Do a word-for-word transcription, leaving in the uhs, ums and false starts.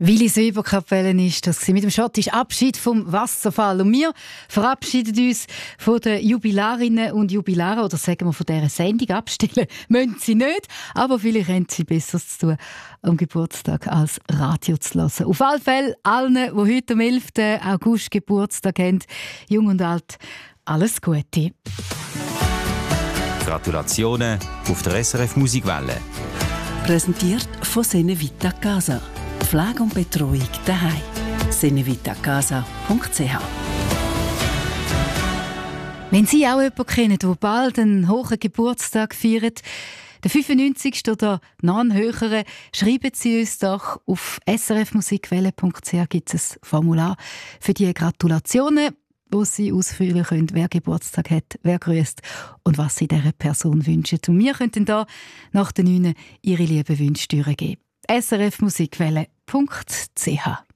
Willi Söber-Kapellen ist das mit dem schottischen Abschied vom Wasserfall. Und wir verabschieden uns von den Jubilarinnen und Jubilaren, oder sagen wir von dieser Sendung. Abstellen müssen sie nicht, aber vielleicht haben sie Besseres zu tun, am Geburtstag als Radio zu hören. Auf alle Fälle allen, die heute am elften August Geburtstag haben, jung und alt, alles Gute. Gratulationen auf der S R F Musikwelle. Präsentiert von Sene Vita Casa. Pflege und Betreuung daheim. senevitacasa punkt c h. Wenn Sie auch jemanden kennen, der bald einen hohen Geburtstag feiert, den fünfundneunzigsten oder noch einen höheren, schreiben Sie uns doch auf s r f musikwelle punkt c h gibt es ein Formular für die Gratulationen, wo Sie ausfüllen können, wer Geburtstag hat, wer grüßt und was Sie dieser Person wünschen. Und wir können da nach den neun Ihre lieben Wünsche durchgeben. s r f musikwelle punkt c h